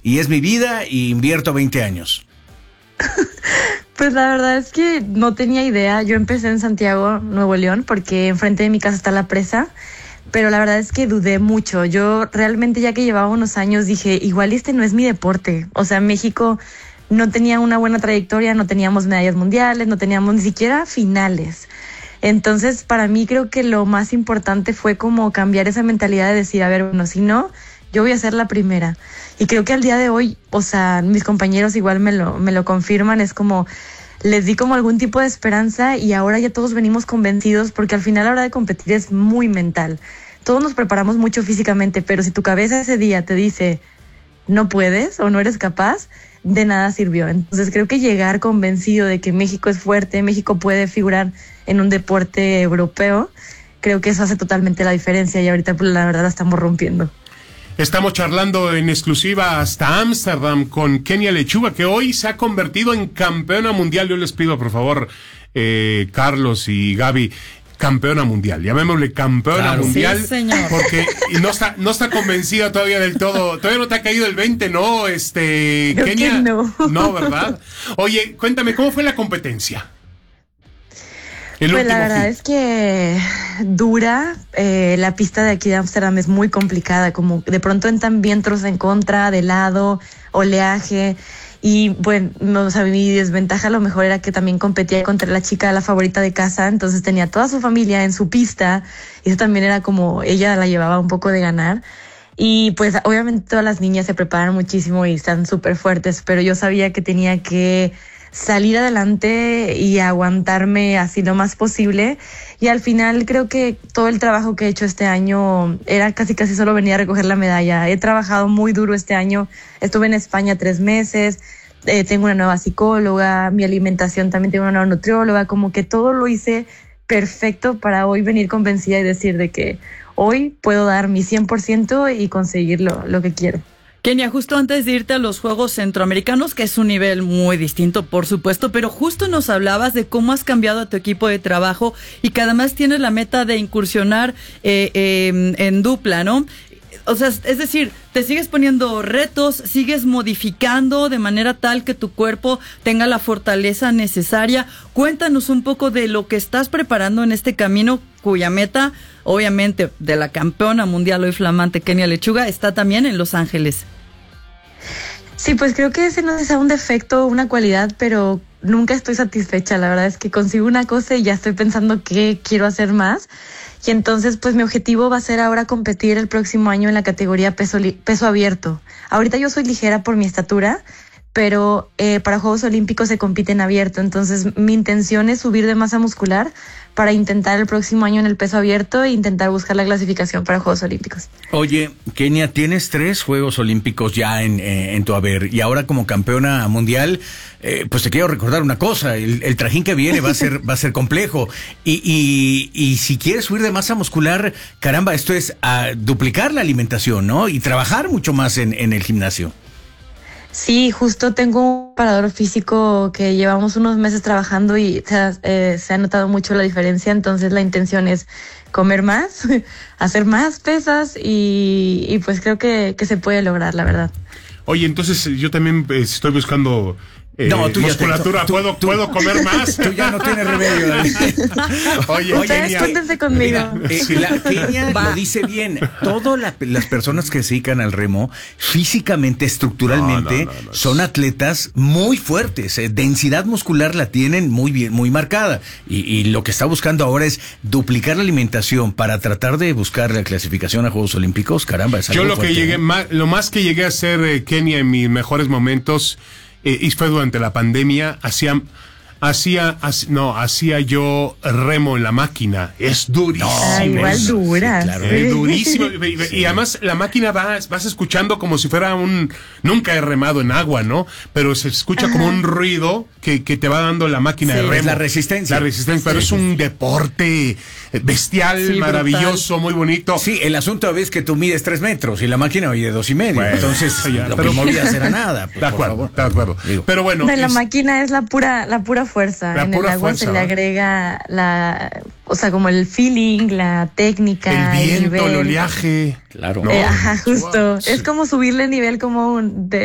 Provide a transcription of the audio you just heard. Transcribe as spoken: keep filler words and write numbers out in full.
y es mi vida y invierto veinte años. Pues la verdad es que no tenía idea. Yo empecé en Santiago, Nuevo León, porque enfrente de mi casa está la presa, pero la verdad es que dudé mucho. Yo realmente, ya que llevaba unos años, dije, igual este no es mi deporte. O sea, México no tenía una buena trayectoria, no teníamos medallas mundiales, no teníamos ni siquiera finales. Entonces, para mí creo que lo más importante fue como cambiar esa mentalidad de decir, a ver, bueno, si no, yo voy a ser la primera. Y creo que al día de hoy, o sea, mis compañeros igual me lo, me lo confirman, es como, les di como algún tipo de esperanza y ahora ya todos venimos convencidos, porque al final a la hora de competir es muy mental. Todos nos preparamos mucho físicamente, pero si tu cabeza ese día te dice, no puedes o no eres capaz, de nada sirvió. Entonces creo que llegar convencido de que México es fuerte, México puede figurar en un deporte europeo, creo que eso hace totalmente la diferencia y ahorita pues, la verdad la estamos rompiendo. Estamos charlando en exclusiva hasta Ámsterdam con Kenia Lechuga, que hoy se ha convertido en campeona mundial. Yo les pido, por favor, eh, Carlos y Gaby, campeona mundial, llamémosle campeona claro, mundial, sí, señor. Porque y no está no está convencida todavía del todo, todavía no te ha caído el veinte, ¿no? Este, Creo Kenia, que no. no, ¿verdad? Oye, cuéntame, ¿cómo fue la competencia? El pues la último verdad hit. es que dura, eh, la pista de aquí de Ámsterdam es muy complicada, como de pronto entran vientos en contra, de lado, oleaje. Y bueno, no, o sea, mi desventaja a lo mejor era que también competía contra la chica, la favorita de casa, entonces tenía toda su familia en su pista, y eso también era como, ella la llevaba un poco de ganar. Y pues obviamente todas las niñas se preparan muchísimo y están súper fuertes, pero yo sabía que tenía que salir adelante y aguantarme así lo más posible. Y al final creo que todo el trabajo que he hecho este año era casi casi solo venir a recoger la medalla. He trabajado muy duro este año, estuve en España tres meses, eh, tengo una nueva psicóloga, mi alimentación también tengo una nueva nutrióloga, como que todo lo hice perfecto para hoy venir convencida y decir de que hoy puedo dar mi cien por ciento y conseguir lo, lo que quiero. Kenia, justo antes de irte a los Juegos Centroamericanos, que es un nivel muy distinto, por supuesto, pero justo nos hablabas de cómo has cambiado a tu equipo de trabajo y que además tienes la meta de incursionar eh, eh, en dupla, ¿no? O sea, es decir, te sigues poniendo retos, sigues modificando de manera tal que tu cuerpo tenga la fortaleza necesaria. Cuéntanos un poco de lo que estás preparando en este camino, cuya meta, obviamente, de la campeona mundial hoy flamante Kenia Lechuga, está también en Los Ángeles. Sí, pues creo que ese no es un defecto, una cualidad, pero nunca estoy satisfecha. La verdad es que consigo una cosa y ya estoy pensando qué quiero hacer más. Y entonces, pues mi objetivo va a ser ahora competir el próximo año en la categoría peso, peso abierto. Ahorita yo soy ligera por mi estatura, pero eh, para Juegos Olímpicos se compite en abierto. Entonces, mi intención es subir de masa muscular para intentar el próximo año en el peso abierto e intentar buscar la clasificación para Juegos Olímpicos. Oye, Kenia, tienes tres Juegos Olímpicos ya en, eh, en tu haber, y ahora como campeona mundial, eh, pues te quiero recordar una cosa, el, el trajín que viene va a ser, va a ser complejo, y, y, y si quieres subir de masa muscular, caramba, esto es a duplicar la alimentación, ¿no? Y trabajar mucho más en, en el gimnasio. Sí, justo tengo un preparador físico que llevamos unos meses trabajando y se ha, eh, se ha notado mucho la diferencia, entonces la intención es comer más, hacer más pesas y, y pues creo que, que se puede lograr, la verdad. Oye, entonces yo también eh, estoy buscando eh, no, tú musculatura, ya te, tú, ¿puedo, tú, ¿puedo comer más? Tú ya no tienes remedio, David. Oye, Ustedes Kenia, júntense conmigo. Mira, eh, la Kenia lo dice bien. Todas la, las personas que se dedican al remo, físicamente, estructuralmente, no, no, no, no. son atletas muy fuertes. Eh, densidad muscular la tienen muy bien, muy marcada. Y, y lo que está buscando ahora es duplicar la alimentación para tratar de buscar la clasificación a Juegos Olímpicos. Caramba, es algo yo lo fuerte, que llegué, ¿eh? más, lo más que llegué a hacer, eh, Kenia, en mis mejores momentos, eh, y fue durante la pandemia, hacía, hacía, hacía, no, hacía yo remo en la máquina. Es durísimo. Ah, igual dura. Sí, claro. Es durísimo. Y, Sí. y además la máquina vas, vas escuchando como si fuera un... Nunca he remado en agua, ¿no? Pero se escucha Ajá. como un ruido que, que te va dando la máquina sí, de remo. Es la resistencia. La resistencia, pero sí, es un deporte bestial, sí, maravilloso, brutal. muy bonito. Sí, el asunto es que tú mides tres metros y la máquina mide dos y medio. Bueno, entonces, ya, lo pero, que no olvidas era nada. Pues, de acuerdo, de acuerdo. Digo. Pero bueno. No, la es, máquina es la pura, la pura fuerza. La en pura el agua fuerza, se le ¿no? agrega la, o sea, como el feeling, la técnica, el viento, nivel. el oleaje. Claro. ¿no? Eh, ajá, justo. Wow, sí. Es como subirle nivel como un, de